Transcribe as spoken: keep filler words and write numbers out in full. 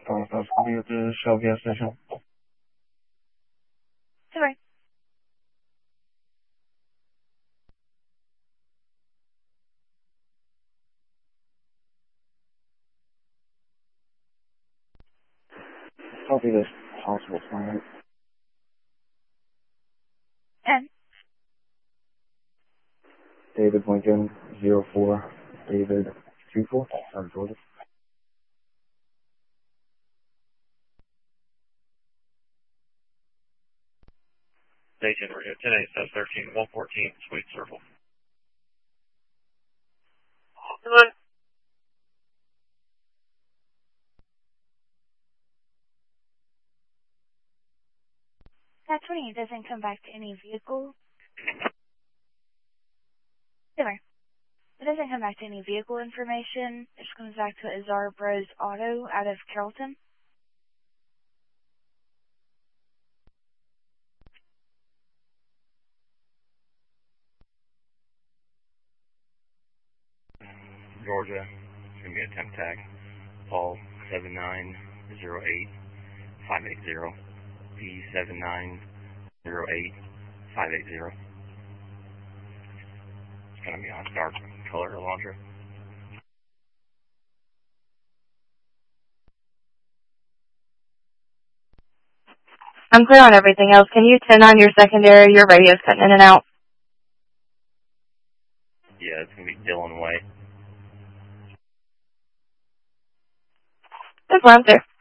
Thomas, that's going to be at the Shell gas station. Sorry. Copy this possible plan. ten. David Lincoln, zero four, David two four, I'm Georgia. Station Radio ten eight seven thirteen one fourteen Sweet Circle. Good. That twenty doesn't come back to any vehicle. Sorry. It doesn't come back to any vehicle information. It just comes back to Azar Bros Auto out of Carrollton. Georgia. It's going to be a temp tag. Call seven nine zero eight five eight zero. P seven nine zero eight five eight zero. It's going to be on dark color launcher. I'm clear on everything else. Can you turn on your secondary? Your radio's cutting in and out. Yeah, it's going to be Dillon Way. That's what I'm there.